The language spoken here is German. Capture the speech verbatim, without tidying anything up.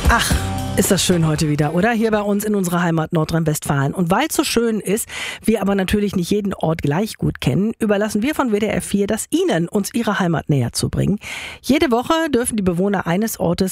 Ach, ist das schön heute wieder, oder? Hier bei uns in unserer Heimat Nordrhein-Westfalen. Und weil es so schön ist, wir aber natürlich nicht jeden Ort gleich gut kennen, überlassen wir von W D R vier das Ihnen, uns ihre Heimat näher zu bringen. Jede Woche dürfen die Bewohner eines Ortes